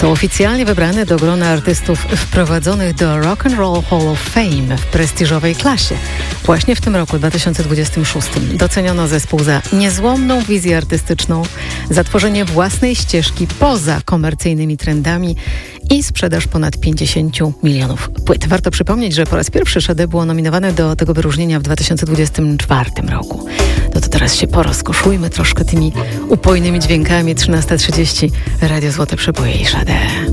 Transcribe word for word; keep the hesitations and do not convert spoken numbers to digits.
Został oficjalnie wybrany do grona artystów wprowadzonych do Rock and Roll Hall of Fame w prestiżowej klasie. Właśnie w tym roku, dwa tysiące dwudziestym szóstym, doceniono zespół za niezłomną wizję artystyczną, za tworzenie własnej ścieżki poza komercyjnymi trendami i sprzedaż ponad pięćdziesiąt milionów płyt. Warto przypomnieć, że po raz pierwszy Sade było nominowane do tego wyróżnienia w dwa tysiące dwudziestym czwartym roku. No to teraz się porozkoszujmy troszkę tymi upojnymi dźwiękami. trzynasta trzydzieści, Radio Złote Przeboje i Sade.